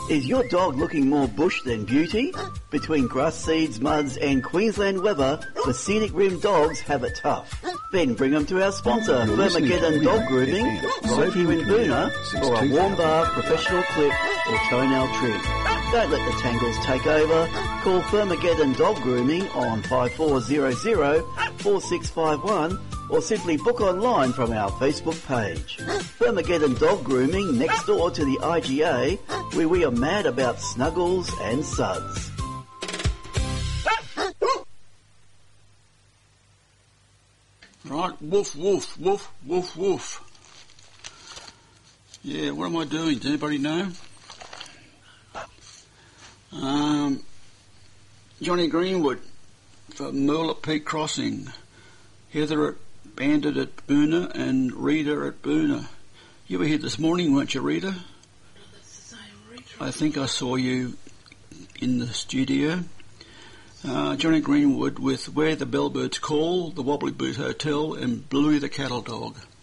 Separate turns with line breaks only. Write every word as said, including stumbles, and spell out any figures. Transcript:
Is your dog looking more bush than beauty? Between grass seeds, muds and Queensland weather, the Scenic Rim dogs have it tough. Then bring them to our sponsor, Firmageddon Dog Grooming, right here in Boona, for a warm bath, professional clip or toenail trim. Don't let the tangles take over. Call Firmageddon Dog Grooming on five four zero zero, four six five one or simply book online from our Facebook page. Firmageddon Dog Grooming next door to the I G A, where we are mad about snuggles and suds.
Right, woof, woof, woof, woof, woof. Yeah, what am I doing? Does anybody know? Um, Johnny Greenwood for Merle at Peak Crossing, Heather at Bandit at Boona, and Rita at Boona. You were here this morning, weren't you, Rita?
That's the same Rita.
I think I saw you in the studio. Uh, Johnny Greenwood with Where the Bellbirds Call, the Wobbly Boot Hotel, and Bluey the Cattle Dog.